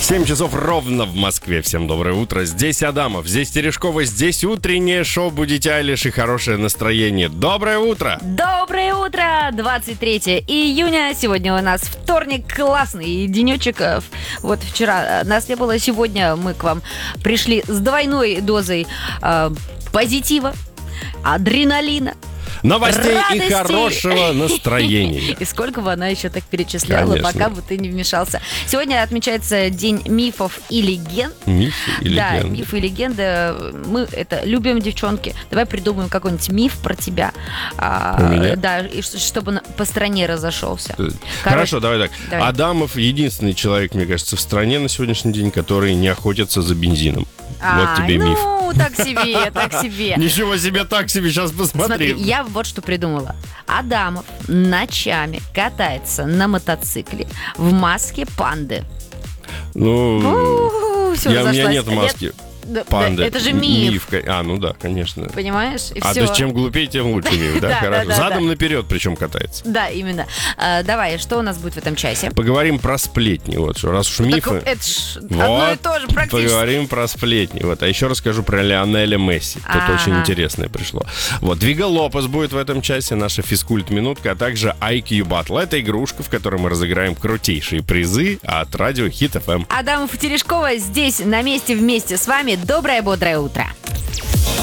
7 часов ровно в Москве. Всем доброе утро. Здесь Адамов, здесь Терешкова, здесь утреннее шоу «Будите Айлиш» и хорошее настроение. Доброе утро! Доброе утро! 23 июня. Сегодня у нас вторник. Классный денечек. Вот вчера нас не было. Сегодня мы к вам пришли с двойной дозой позитива, адреналина, новостей радости и хорошего настроения. И сколько бы она еще так перечисляла, Конечно. пока бы ты не вмешался. Сегодня отмечается День мифов и легенд. Мифы и Да, легенды. мифы и легенды. Мы это любим, девчонки. Давай придумаем какой-нибудь миф про тебя. Про меня? Да, и чтобы он по стране разошелся. Хорошо, давай так. давай. Адамов единственный человек, мне кажется, в стране на сегодняшний день, который не охотится за бензином. Вот тебе миф. Ну, так себе, так себе. Ничего себе, так себе, сейчас посмотри. Смотри, я вот что придумала. Адамов ночами катается на мотоцикле в маске панды. Ну, Всё, у меня разошлась. нет маски. Да, Панды. это же миф. Ну да, конечно. Понимаешь? И А всё. то чем глупее, тем лучше миф, да? Да, Хорошо. да, Задом да. наперед причем катается. Да, именно. Давай, что у нас будет в этом часе? Поговорим про сплетни. Вот, что, раз уж Так мифы. это ж одно и то же практически. Поговорим про сплетни. Вот. А еще расскажу про Лионеля Месси. Тут Ага. очень интересное пришло. Вот. Двига Лопес будет в этом часе, наша физкульт-минутка, а также IQ Battle. Это игрушка, в которой мы разыграем крутейшие призы от радио Хит FM. Адамов и Терешкова здесь, на месте, вместе с вами. Доброе, бодрое утро.